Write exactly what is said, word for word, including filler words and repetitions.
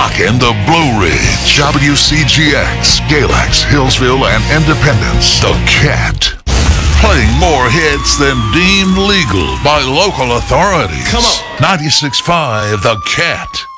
rocking the Blue Ridge, W C G X, Galax, Hillsville, and Independence. The Cat. Playing more hits than deemed legal by local authorities. Come on. ninety-six point five The Cat.